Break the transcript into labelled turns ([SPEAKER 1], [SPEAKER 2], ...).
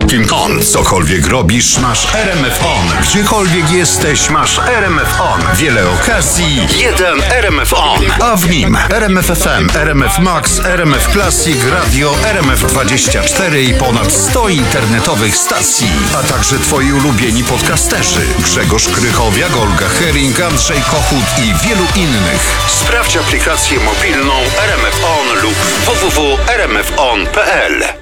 [SPEAKER 1] Rocking On. Cokolwiek robisz, masz RMF On. Gdziekolwiek jesteś, masz RMF On. Wiele okazji, jeden RMF On. A w nim RMF FM, RMF Max, RMF Classic, Radio RMF24 i ponad 100 internetowych stacji. A także twoi ulubieni podcasterzy. Grzegorz Krychowiak, Olga Hering, Andrzej Kochut i wielu innych. Sprawdź aplikację mobilną RMF On lub www.rmfon.pl.